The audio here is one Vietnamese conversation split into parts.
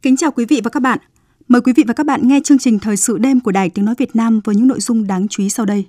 Kính chào quý vị và các bạn. Mời quý vị và các bạn nghe chương trình Thời sự đêm của Đài Tiếng Nói Việt Nam với những nội dung đáng chú ý sau đây.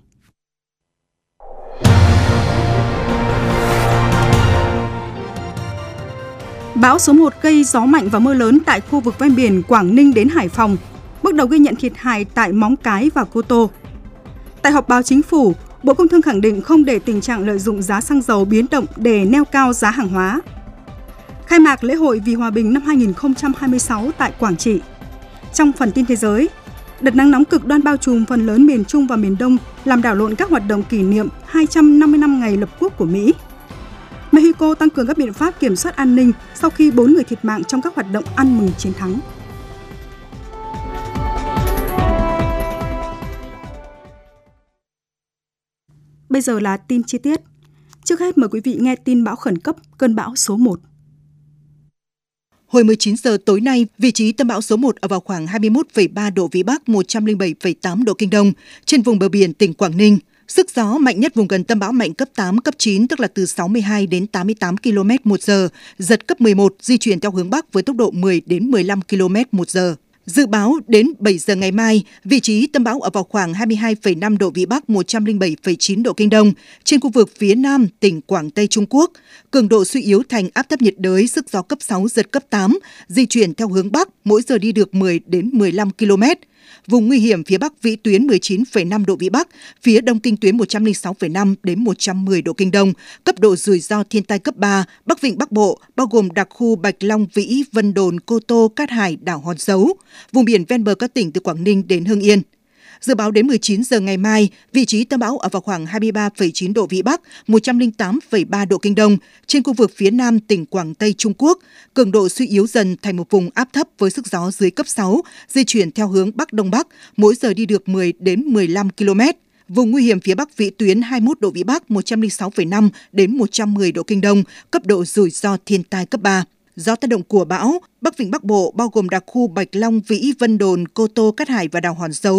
Bão số 1 gây gió mạnh và mưa lớn tại khu vực ven biển Quảng Ninh đến Hải Phòng, bước đầu ghi nhận thiệt hại tại Móng Cái và Cô Tô. Tại họp báo Chính phủ, Bộ Công Thương khẳng định không để tình trạng lợi dụng giá xăng dầu biến động để neo cao giá hàng hóa. Khai mạc lễ hội Vì Hòa Bình năm 2026 tại Quảng Trị. Trong phần tin thế giới, đợt nắng nóng cực đoan bao trùm phần lớn miền Trung và miền Đông làm đảo lộn các hoạt động kỷ niệm 250 năm ngày lập quốc của Mỹ. Mexico tăng cường các biện pháp kiểm soát an ninh sau khi 4 người thiệt mạng trong các hoạt động ăn mừng chiến thắng. Bây giờ là tin chi tiết. Trước hết mời quý vị nghe tin bão khẩn cấp cơn bão số 1. Hồi 19 giờ tối nay, vị trí tâm bão số 1 ở vào khoảng 21,3 độ Vĩ Bắc, 107,8 độ Kinh Đông, trên vùng bờ biển tỉnh Quảng Ninh. Sức gió mạnh nhất vùng gần tâm bão mạnh cấp 8, cấp 9, tức là từ 62 đến 88 km/h, giật cấp 11, di chuyển theo hướng Bắc với tốc độ 10 đến 15 km/h. Dự báo đến 7 giờ ngày mai, vị trí tâm bão ở vào khoảng 22,5 độ Vĩ Bắc, 107,9 độ Kinh Đông, trên khu vực phía Nam tỉnh Quảng Tây Trung Quốc. Cường độ suy yếu thành áp thấp nhiệt đới, sức gió cấp 6, giật cấp 8, di chuyển theo hướng Bắc, mỗi giờ đi được 10 đến 15 km. Vùng nguy hiểm phía Bắc vĩ tuyến 19,5 độ Vĩ Bắc, phía Đông kinh tuyến 106,5 đến 110 độ Kinh Đông, cấp độ rủi ro thiên tai cấp 3, Bắc Vịnh Bắc Bộ, bao gồm đặc khu Bạch Long, Vĩ, Vân Đồn, Cô Tô, Cát Hải, đảo Hòn Dấu, vùng biển ven bờ các tỉnh từ Quảng Ninh đến Hưng Yên. Dự báo đến 19 giờ ngày mai, vị trí tâm bão ở vào khoảng 23,9 độ Vĩ Bắc, 108,3 độ Kinh Đông, trên khu vực phía Nam tỉnh Quảng Tây Trung Quốc. Cường độ suy yếu dần thành một vùng áp thấp với sức gió dưới cấp 6, di chuyển theo hướng Bắc Đông Bắc, mỗi giờ đi được 10 đến 15 km. Vùng nguy hiểm phía Bắc vĩ tuyến 21 độ Vĩ Bắc, 106,5 đến 110 độ Kinh Đông, cấp độ rủi ro thiên tai cấp 3. Do tác động của bão, Bắc Vịnh Bắc Bộ bao gồm đặc khu Bạch Long, Vĩ, Vân Đồn, Cô Tô, Cát Hải và đảo Hòn Dấu